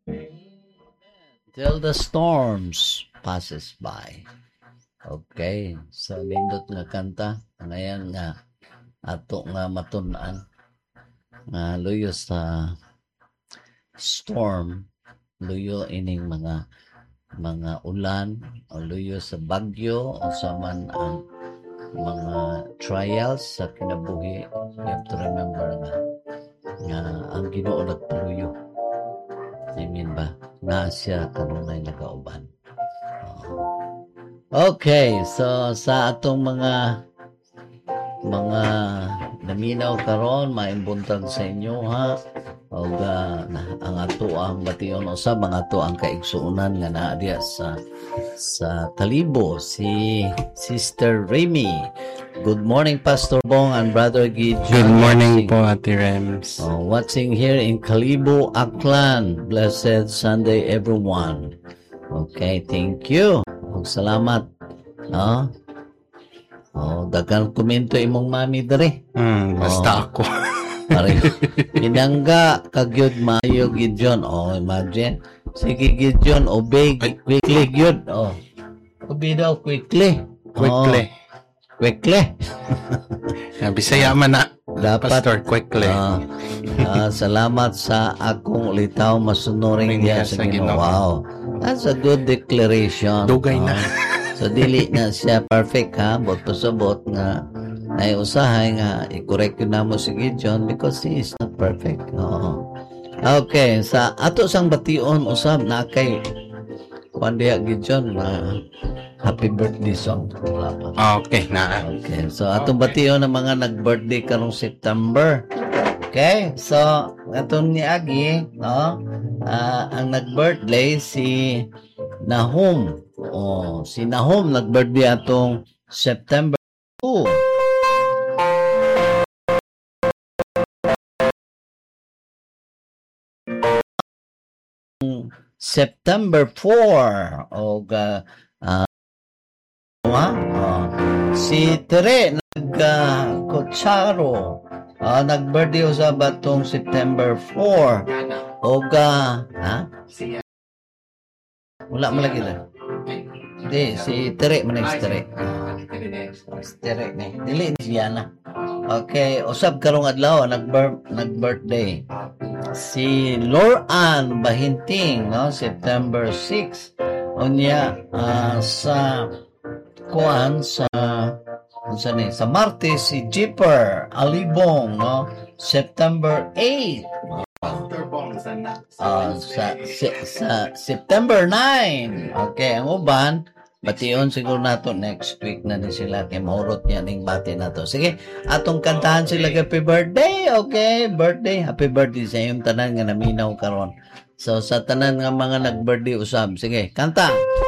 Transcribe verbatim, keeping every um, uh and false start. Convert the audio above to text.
Till the storms passes by. Okay, so nindot nga kanta ngayon nga ato nga matun-an nga luyo sa storm, luyo ining mga mga ulan o luyo sa bagyo o sa man ang mga trials sa kinabuhi. You have to remember nga nga ang Ginoo nagpaluyo. Amen ba? Na siya kanunay nagauban. Okay, so sa atong mga mga naminaw karon maimbuntag sa inyo ha. O ga ang ato ang bation usab mga ato ang kaigsuonan nga naa diya sa sa Kalibo si Sister Remy. Good morning Pastor Bong and Brother Gid. Good morning po Ate Rems. Oh, watching here in Kalibo, Aklan. Blessed Sunday everyone. Okay, thank you. Oh, salamat. No? Oh, dagang komento imong mami dere. Hmm, basta oh. ako. Pare, inangga kagyud maayo Gideon. Oh, imagine. Sige Gideon, obey quickly gyud. Oh. Obey daw quickly. Quickly. Oh, quickly. Bisaya man na. Dapat, Pastor, quickly. Uh, uh, salamat sa akong ulitaw masunuring diya sa Ginoo. Wow. That's a good declaration. Dugay uh, na. So dili na siya perfect ha. Bot pasabot nga naiusahay nga i-correct yun na mo si Gideon because he is not perfect. Oo. Okay. Sa ato sang bation usab na kay Pandia Gideon na uh, happy birthday song. Wala pa. Okay na. Okay. So atong bation ng mga nag-birthday karong September. Okay. So atong ni Agi, no? Uh, ang nag-birthday si Nahum. Oh, si Nahum nag-birthday atong September two. September four. O uh, uh, uh, si Tere nag-Kotsaro. Uh, nag-birthday sa batong September four. O ga, ha? Wala mo lagi na. Hindi, si Tere mo next Tere. Si Tere ni. Dili ni siya na. Okay, usab karong adlaw nag-birthday. Si Loran Bahinting, no? September six. Unya uh, sa kuan sa sa ni sa Martes si Jipper Alibong, no? September eight. Uh, sa, sa, sa September nine. Okay, ang uban bation siguro nato next week na din sila kay mahurot niya ning bati nato. Sige, atong kantahan sila happy birthday. Okay, birthday, happy birthday sa iyong tanan nga naminaw karon. So sa tanan nga mga nag-birthday usab, sige, kanta.